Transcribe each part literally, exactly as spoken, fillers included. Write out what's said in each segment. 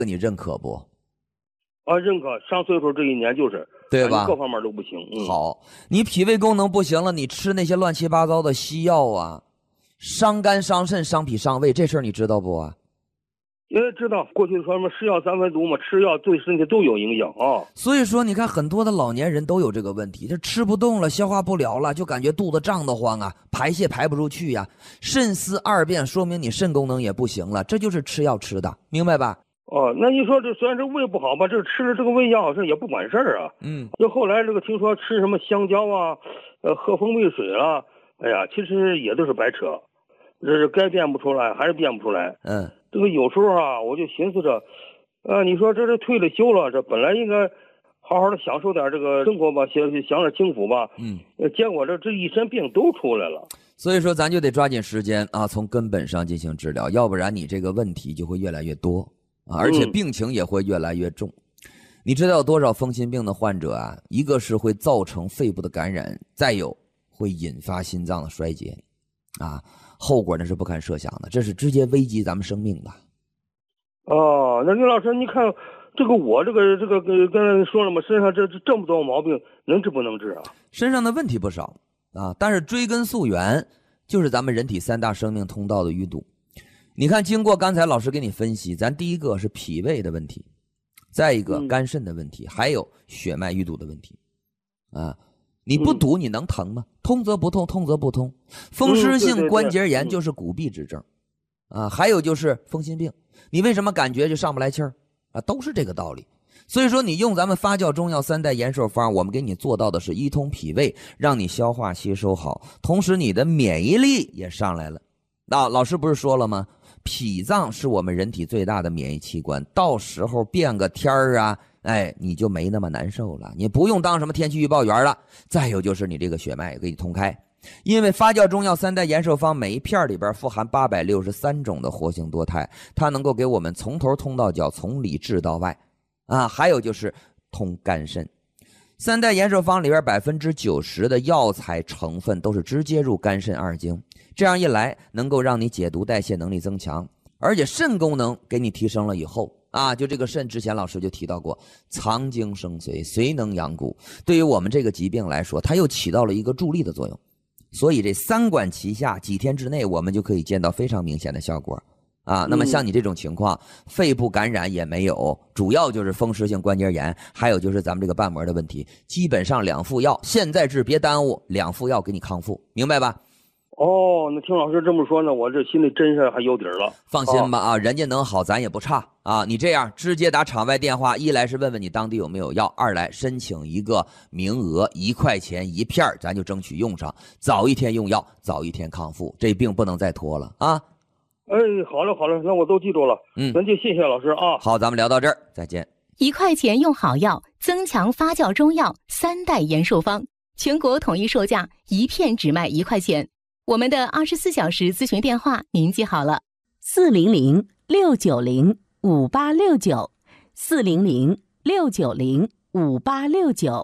你认可不？ 啊，认可。上岁数这一年就是， 对吧？ 各方面都不行。嗯、 好，你脾胃功能不行了，你吃那些乱七八糟的西药啊，伤肝伤肾伤脾伤胃，这事儿你知道不啊？ 因为知道过去说什么是药三分毒嘛，吃药对身体都有影响啊。 所以说，你看很多的老年人都有这个问题，这吃不动了，消化不了了，就感觉肚子胀得慌啊，排泄排不出去呀、啊，肾丝二便，说明你肾功能也不行了，这就是吃药吃的，明白吧？ 哦，那你说这虽然这胃不好吧，这吃了这个胃药这也不管事儿啊。 嗯， 就后来这个听说吃什么香蕉啊，呃，喝蜂蜜水啊，哎呀，其实也都是白扯，这是该变不出来还是变不出来。 嗯。 这个有时候啊，我就寻思着，呃，你说这是退了休了，这本来应该好好的享受点这个生活吧，享享点清福吧， 嗯， 结果这这一身病都出来了。 所以说，咱就得抓紧时间啊，从根本上进行治疗，要不然你这个问题就会越来越多啊，而且病情也会越来越重。嗯、你知道有多少风湿病的患者啊？一个是会造成肺部的感染，再有会引发心脏的衰竭，啊。后果那是不堪设想的，这是直接危及咱们生命的。 哦，那刘老师，你看这个我这个这个刚才说了嘛，身上这这么多毛病，能治不能治啊？ 身上的问题不少啊，但是追根溯源，就是咱们人体三大生命通道的淤堵。你看，经过刚才老师给你分析，咱第一个是脾胃的问题，再一个肝肾的问题，嗯、还有血脉淤堵的问题，啊。你不堵你能疼吗？通则不痛，痛则不通。风湿性关节炎就是骨痹之症，啊，还有就是风心病。你为什么感觉就上不来气儿啊？都是这个道理。所以说，你用咱们发酵中药三代延寿方，我们给你做到的是一通脾胃，让你消化吸收好，同时你的免疫力也上来了。那老师不是说了吗？脾脏是我们人体最大的免疫器官，到时候变个天儿啊。哎，你就没那么难受了，你不用当什么天气预报员了。再有就是你这个血脉给你通开，因为发酵中药三代延寿方每一片里边富含八百六十三种的活性多肽，它能够给我们从头通到脚，从里治到外啊。还有就是通肝肾，三代延寿方里边百分之九十的药材成分都是直接入肝肾二经，这样一来能够让你解毒代谢能力增强，而且肾功能给你提升了以后啊，就这个肾之前老师就提到过，藏精生髓，髓能养骨，对于我们这个疾病来说，它又起到了一个助力的作用。所以这三管齐下，几天之内我们就可以见到非常明显的效果啊。那么像你这种情况，肺部感染也没有，主要就是风湿性关节炎，还有就是咱们这个瓣膜的问题，基本上两副药，现在治别耽误，两副药给你康复，明白吧？ 哦，那听老师这么说呢，我这心里真是还有底儿了。 放心吧啊，人家能好，咱也不差啊。你这样直接打场外电话，一来是问问你当地有没有药，二来申请一个名额，一块钱一片，咱就争取用上，早一天用药，早一天康复，这病不能再拖了啊。 哎，好了好了，那我都记住了。 嗯， 咱就谢谢老师啊。 好，咱们聊到这儿，再见。 一块钱用好药，增强发酵中药三代延寿方，全国统一售价，一片只卖一块钱。我们的二十四小时咨询电话您记好了， 四零零六九零五八六九，四零零六九零五八六九。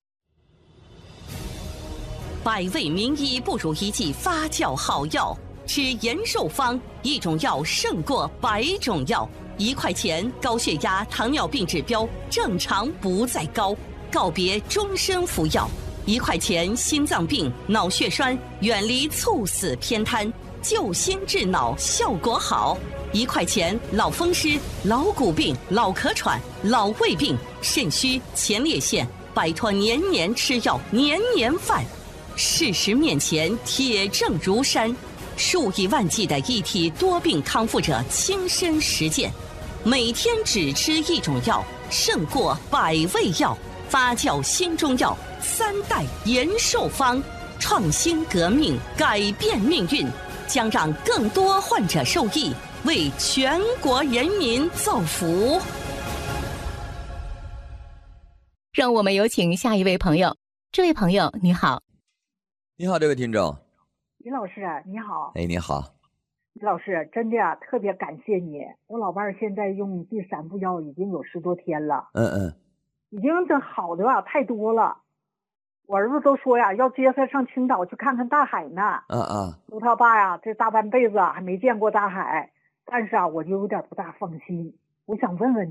百味名医不如一剂发酵好药，吃延寿方，一种药胜过百种药。一块钱，高血压、糖尿病指标正常不再高，告别终身服药。一块钱，心脏病、脑血栓远离猝死偏瘫，救心治脑效果好。一块钱，老风湿、老骨病、老咳喘、老胃病、肾虚、前列腺，摆脱年年吃药、年年犯。事实面前，铁证如山，数以万计的一体多病康复者亲身实践，每天只吃一种药，胜过百味药。发酵新中药三代延寿方，创新革命，改变命运，将让更多患者受益，为全国人民造福。 让我们有请下一位朋友。这位朋友你好。 你好，这位听众。 李老师你好。 哎，你好。 李老师，真的啊，特别感谢你。我老伴儿现在用第三副药已经有十多天了。 嗯嗯。 已经这好的吧太多了，我儿子都说呀要接他上青岛去看看大海呢。 嗯嗯。 说他爸呀这大半辈子还没见过大海，但是啊我就有点不大放心，我想问问